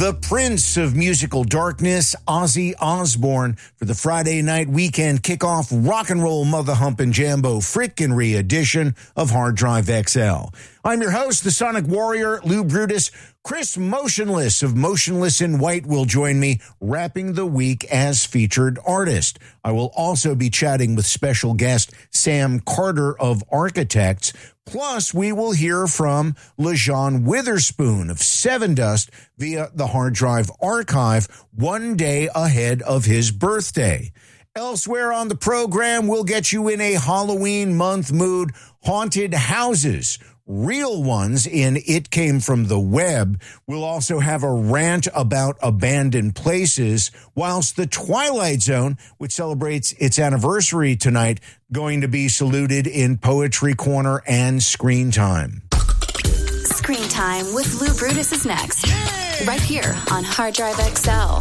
the Prince of Musical Darkness, Ozzy Osbourne, for the Friday night weekend kickoff rock and roll mother humping jambo frickin' edition of Hard Drive XL. I'm your host, the Sonic Warrior, Lou Brutus. Chris Motionless of Motionless in White will join me, wrapping the week as featured artist. I will also be chatting with special guest Sam Carter of Architects. Plus, we will hear from LeJean Witherspoon of Sevendust via the Hard Drive Archive, one day ahead of his birthday. Elsewhere on the program, we'll get you in a Halloween month mood. Haunted houses, real ones in It Came From the Web. We'll also have a rant about abandoned places, whilst the Twilight Zone, which celebrates its anniversary tonight, going to be saluted in Poetry Corner and Screen Time. Screen Time with Lou Brutus is next. Yay! Right here on Hard Drive XL.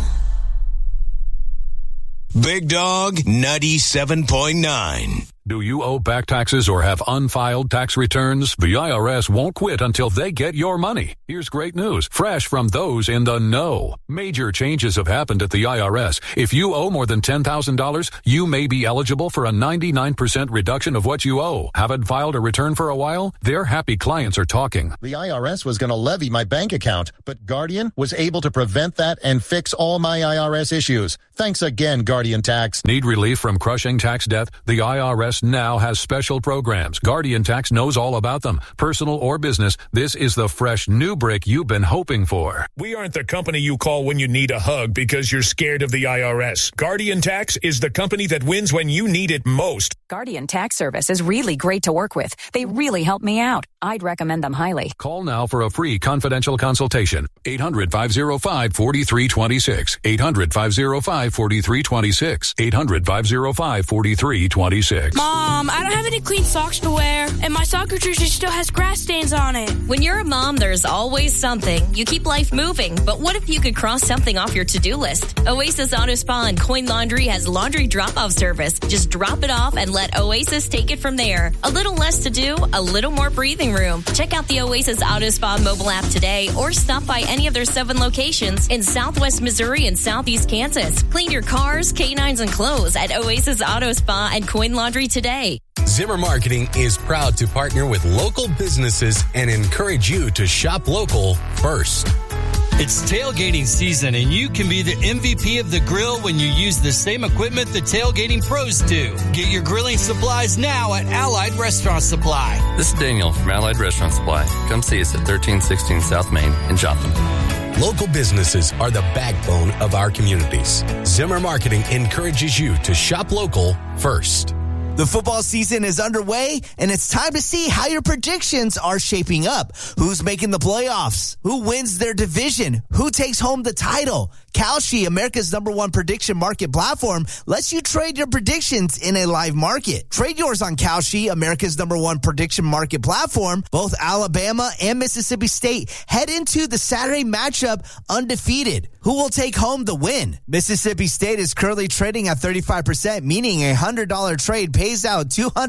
Big Dog 97.9. Do you owe back taxes or have unfiled tax returns? The IRS won't quit until they get your money. Here's great news, fresh from those in the know. Major changes have happened at the IRS. If you owe more than $10,000, you may be eligible for a 99% reduction of what you owe. Haven't filed a return for a while? Their happy clients are talking. The IRS was going to levy my bank account, but Guardian was able to prevent that and fix all my IRS issues. Thanks again, Guardian Tax. Need relief from crushing tax debt? The IRS now has special programs. Guardian Tax knows all about them. Personal or business, this is the fresh new brick you've been hoping for. We aren't the company you call when you need a hug because you're scared of the IRS. Guardian Tax is the company that wins when you need it most. Guardian Tax Service is really great to work with. They really help me out. I'd recommend them highly. Call now for a free confidential consultation. 800-505-4326. 800-505-4326. 800-505-4326. Mom, I don't have any clean socks to wear, and my soccer jersey still has grass stains on it. When you're a mom, there's always something. You keep life moving, but what if you could cross something off your to-do list? Oasis Auto Spa and Coin Laundry has laundry drop-off service. Just drop it off and let Oasis take it from there. A little less to do, a little more breathing room. Check out the Oasis Auto Spa mobile app today or stop by any of their 7 locations in Southwest Missouri and Southeast Kansas. Clean your cars, canines, and clothes at Oasis Auto Spa and Coin Laundry today. Zimmer Marketing is proud to partner with local businesses and encourage you to shop local first. It's tailgating season, and you can be the MVP of the grill when you use the same equipment the tailgating pros do. Get your grilling supplies now at Allied Restaurant Supply. This is Daniel from Allied Restaurant Supply. Come see us at 1316 South Main in Joplin. Local businesses are the backbone of our communities. Zimmer Marketing encourages you to shop local first. The football season is underway, and it's time to see how your predictions are shaping up. Who's making the playoffs? Who wins their division? Who takes home the title? Kalshi, America's #1 prediction market platform, lets you trade your predictions in a live market. Trade yours on Kalshi, America's #1 prediction market platform. Both Alabama and Mississippi State head into the Saturday matchup undefeated. Who will take home the win? Mississippi State is currently trading at 35%, meaning a $100 trade pays out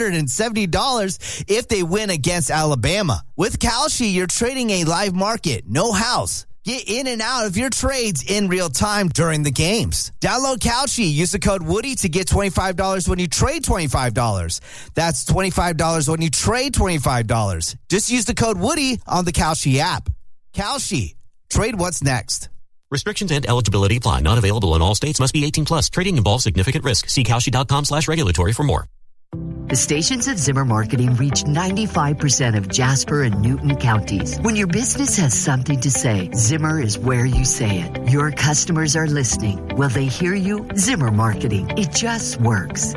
$270 if they win against Alabama. With Kalshi, you're trading a live market, no house. Get in and out of your trades in real time during the games. Download Kalshi. Use the code Woody to get $25 when you trade $25. That's $25 when you trade $25. Just use the code Woody on the Kalshi app. Kalshi. Trade what's next. Restrictions and eligibility apply. Not available in all states. Must be 18 plus. Trading involves significant risk. See Kalshi.com/regulatory for more. The stations of Zimmer Marketing reach 95% of Jasper and Newton counties. When your business has something to say, Zimmer is where you say it. Your customers are listening. Will they hear you? Zimmer Marketing. It just works.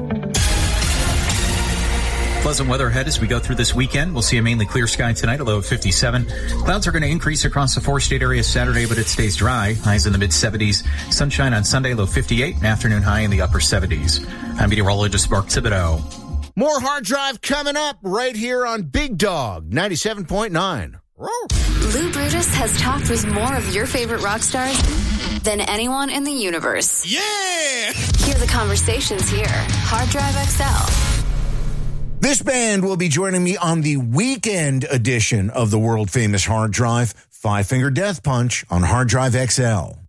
Pleasant weather ahead as we go through this weekend. We'll see a mainly clear sky tonight, a low of 57. Clouds are going to increase across the 4-state area Saturday, but it stays dry. Highs in the mid-70s. Sunshine on Sunday, low 58. An afternoon high in the upper 70s. I'm meteorologist Mark Thibodeau. More Hard Drive coming up right here on Big Dog 97.9. Lou Brutus has talked with more of your favorite rock stars than anyone in the universe. Yeah! Hear the conversations here. Hard Drive XL. This band will be joining me on the weekend edition of the world-famous Hard Drive. Five Finger Death Punch on Hard Drive XL.